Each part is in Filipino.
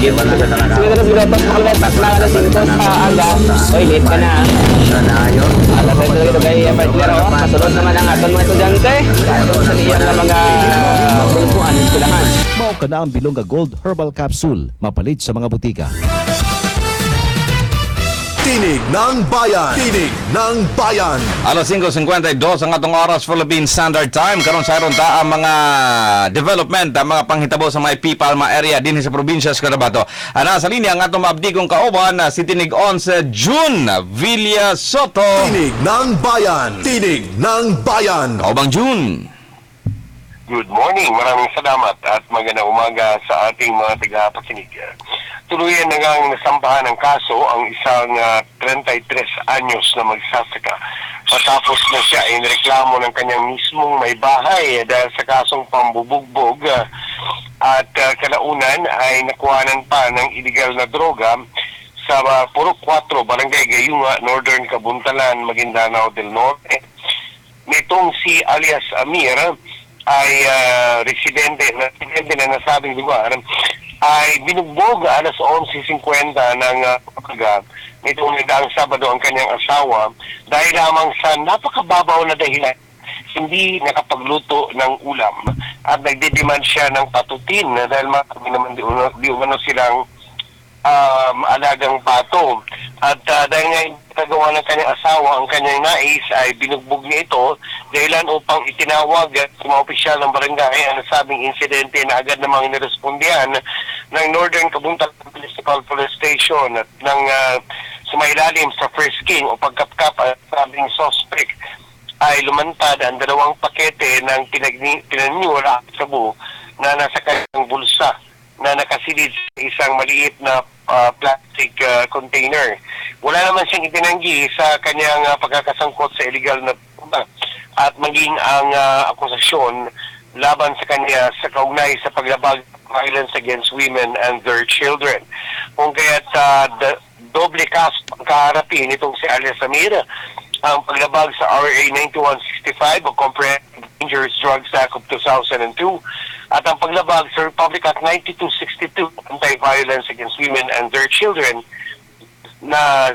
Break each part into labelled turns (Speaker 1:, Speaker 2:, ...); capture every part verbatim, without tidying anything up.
Speaker 1: Sige, terus bilotos mo kalawet, takla ka na singkos sa aga. Oy, late ka na. Alas ito dito kay partner, oh. Kasunod naman ang aton mga estudyante. Kasunod sa niyan na mga pulpuan, eskwelahan.
Speaker 2: Mao ka na ang Bilongga Gold Herbal Capsule, mapalit sa mga butika.
Speaker 3: Tinig ng Bayan. Tinig ng Bayan.
Speaker 4: Alas singko singkwenta y dos ang atong oras Philippine Standard Time. Karon sa aron ta ang mga development, ang mga panghitabo sa mga P-Palma area din sa probinsya sa Cotabato. Ana sa linya ang atong maabdigong kauban si Tinig eleven June Villa Soto.
Speaker 3: Tinig ng Bayan. Tinig ng Bayan.
Speaker 4: Kaubang June.
Speaker 5: Good morning. Maraming salamat at magandang umaga sa ating mga tagapakinig. Tuluyan na ngang nasampahan ng kaso ang isang uh, thirty-three anyos na magsasaka. Patapos na siya ay nireklamo ng kanyang mismong may bahay dahil sa kasong pambubugbog uh, at uh, kalaunan ay nakuhanan pa ng illegal na droga sa uh, Purok four, Barangay Gayunga, Northern Kabuntalan, Maguindanao del Norte. Nitong si alias Amir ay uh, residente, residente na nasabing lugar, ay binugbog alas eleven fifty ng uh, umaga nitong nagdaang Sabado ang kanyang asawa dahil lamang sa napakababaw na dahilan hindi nakapagluto ng ulam at nagdidemand siya ng patutin dahil marami naman di, di umano silang um, alagang pato at uh, dahil nga nagawa ng kanyang asawa ang kanyang nais ay binugbog niya ito dahilan upang itinawag at mga opisyal ng barangay ang nasabing insidente na agad namang nirespondihan ng Northern Kabuntalan Municipal Police Station at ng uh, sumailalim sa frisking o pagkapkap at sabing suspect ay lumantad ang dalawang pakete ng pinaniwala sa buo na nasa kanyang bulsa na nakasilid sa isang maliit na uh, plastic uh, container. Wala naman siyang itinanggi sa kanyang uh, pagkakasangkot sa illegal na puna at maging ang uh, akusasyon laban sa kanya sa kaugnay sa paglabag violence against women and their children. Kung kaya't uh, doble kaso ang kaharapin itong si alias Amir, ang paglabag sa R A ninety-one sixty-five o Comprehensive Dangerous Drugs Act of two thousand two at ang paglabag sa Republic Act ninety-two sixty-two Anti-Violence Against Women and Their Children na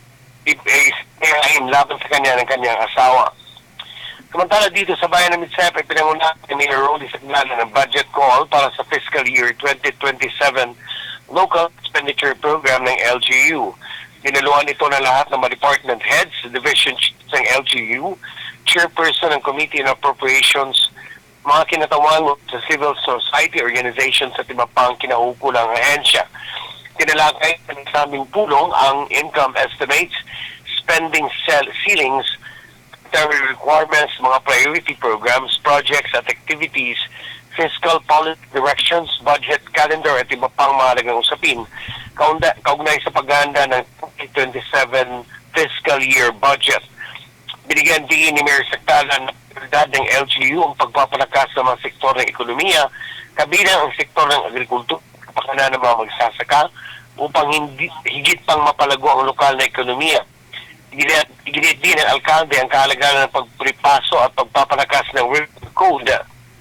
Speaker 5: ipain laban sa kanya ng kanyang asawa. Samantala dito sa bayan ng Midsep ay pinangunahan ni Mayor Rolly Sagnala ng budget call para sa fiscal year twenty twenty-seven local expenditure program ng L G U. Dinaluhan ito ng lahat ng mga department heads, division chiefs ng L G U, chairperson ng Committee on Appropriations, mga kinatawan sa civil society organizations at iba pang kinaukulang ahensya. Tinalakay ng saming pulong ang income estimates, spending ceilings, budgetary requirements, mga priority programs, projects at activities, fiscal policy directions, budget calendar at iba pang mahalagang usapin kaunda, kaugnay sa paghahanda ng twenty twenty-seven fiscal year budget. Binigyan din ni Mayor Sactalan na prioridad ng L G U ang pagpapalakas ng mga sektor ng ekonomiya, kabilang ang sektor ng agrikultura, kapakanan ng mga magsasaka, upang hindi, higit pang mapalago ang lokal na ekonomiya. Iginit din ng alkalde ang kahalagahan ng pagpripaso at pagpapalakas ng working code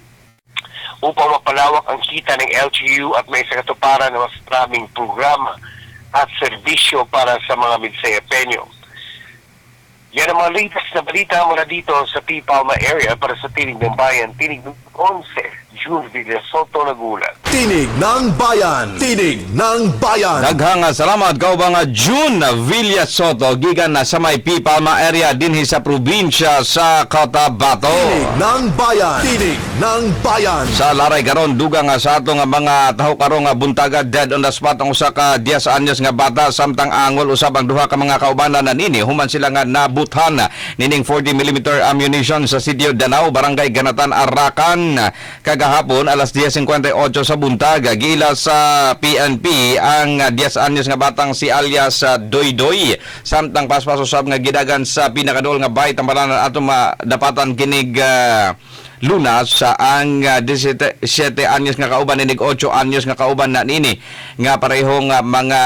Speaker 5: upang mapalawak ang kita ng L G U at may sakatuparan ng mas maraming programa at serbisyo para sa mga Midsaya-Penyo. Yan ang mga latest na balita mula dito sa P-Palma area para sa Tinig ng Bayan. Tinig ng eleven June Villa Soto, Nagulat.
Speaker 3: Tinig ng Bayan. Tinig ng Bayan.
Speaker 4: Daghang salamat kaubang June Villa Soto gikan na sa may P-Palma area dinhi sa probinsya sa Cotabato.
Speaker 3: Tinig ng Bayan. Tinig ng Bayan.
Speaker 4: Sa laray karon dugang nga sa ato nga mga taho karon nga buntaga dead on the spot ang usa ka ten anyos nga bata samtang angol usab ang duha ka mga kaubanan na nini human sila nga nabuthan nining forty millimeter ammunition sa Sitio Danao, Barangay Ganatan, Arakan kagahapon alas ten fifty-eight sa buntag. Gila sa P N P ang ten anyos nga batang si alias Doydoy samtang paspas usab nga gidagan sa pinakadol nga bay tambalan ato madapatan kinig uh, Lunas sa ang uh, seventeen anyos nga kauban ninig eight anyos nga kauban na nini nga parehong uh, mga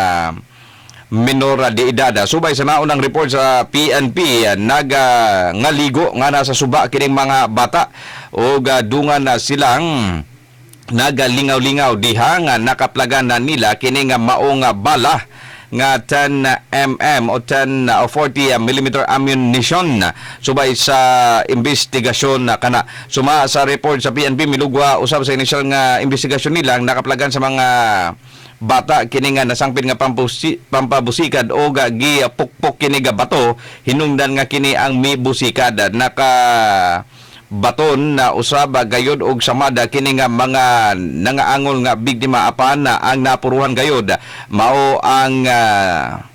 Speaker 4: minor de edad. Subay sa naunang report sa P N P, nag uh, ngaligo nga nasa suba kining mga bata o uh, dungan na silang nagalingaw-lingaw diha nga nakaplagan na nila kini nga mao nga bala nga ten millimeter o ten o forty millimeter ammunition subay sa investigasyon na kana. Suma sa report sa P N P milugwa usab sa initial nga investigasyon nila nakaplagan sa mga bata kini nga nasangpit nga pampusi, pampabusikad o ga gipukpok kini nga bato hinungdan nga kini ang mibusikad naka baton na usaba gayod og samada kini nga mga nangaangol nga biktima apan na ang napuruhan gayod mao ang uh,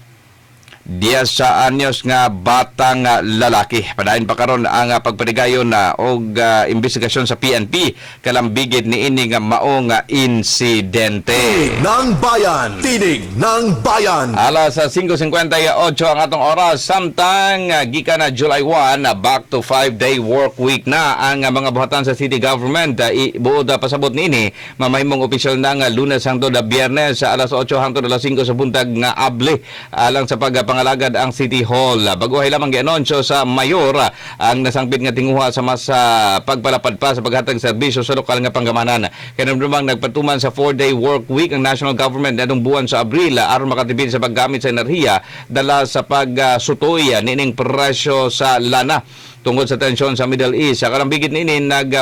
Speaker 4: diyasa anyos nga batang uh, lalaki. Padayon pa karon ang uh, pagpadigayon na uh, og uh, investigasyon sa P N P kalambigit ni ini nga mao nga insidente.
Speaker 3: Tinig ng bayan. Tinig ng bayan.
Speaker 4: Alas sa five fifty-eight ang atong oras samtang uh, gikan na July one uh, back to five-day work week na ang uh, mga buhatan sa city government uh, ibuod uh, pasabot niini mamahimong opisyal na nga Lunes hangtod uh, Biyernes sa alas eight hangtod alas five sa buntag nga able alang sa pag uh, pangalagad ang City Hall. Bago ay lamang gi-anunsyo sa mayor ang nasangpit nga tinguha sa masa pagpalapad pa sa paghatag serbisyo sa lokal nga panggamanan. Kanunumang nagpatuman sa four-day work week ang national government adtong buwan sa Abril aron makatipid sa paggamit sa enerhiya dala sa pagsutoy nining presyo sa lana tungod sa tensyon sa Middle East. Sa kalambigit nini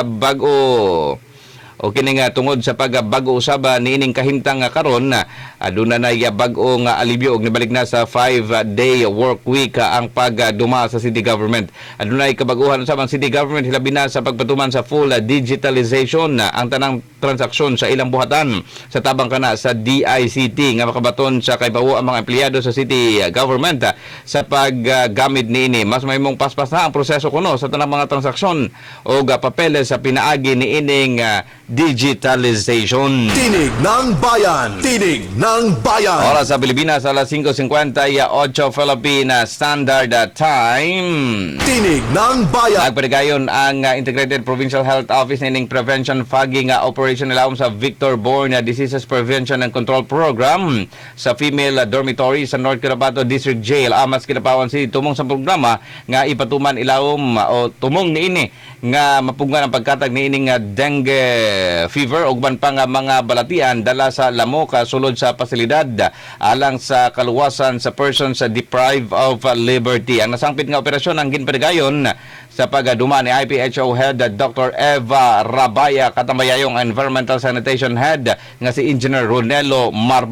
Speaker 4: nagbago o kini nga tungod sa pagbago usaba niining kahimtang nga karon aduna na ya bag-o nga alibyo og nibalik na sa five-day work week uh, ang pagduma sa city government. Aduna ay kabaguhan usab ang city government hilabi na sa pagpatuman sa full uh, digitalization uh, ang tanang transaksyon sa ilang buhatan sa tabang kana sa D I C T nga makabaton sa kaybawo ang mga empleyado sa city uh, government uh, sa paggamit uh, niini. Mas mahimong paspas na ang proseso kuno sa tanang mga transaksyon o uh, papeles sa pinaagi niining uh, digitalization.
Speaker 3: Tinig ng bayan. Tinig ng bayan.
Speaker 4: Oras sa Pilipinas, alas five fifty-eight Philippine Standard Time.
Speaker 3: Tinig ng bayan.
Speaker 4: Nagpadigayon ang uh, Integrated Provincial Health Office nining Prevention Fogging uh, Operation nila sa Victor-borne uh, Diseases Prevention and Control Program sa female uh, dormitory sa North Cotabato District Jail. Amas kinapawan si tumong sa programa nga ipatuman ilawom uh, o tumong niini nga mapungan ang pagkatag niining uh, dengue fever ug ban pa nga mga balatian dala sa lamok sulod sa pasilidad alang sa kaluwasan sa persons deprived of liberty. Ang nasangpit nga operasyon ang ginpadigayon sa pagduma ni I P H O Head Doctor Eva Rabaya katambayayong Environmental Sanitation Head nga si Engineer Ronelo Mar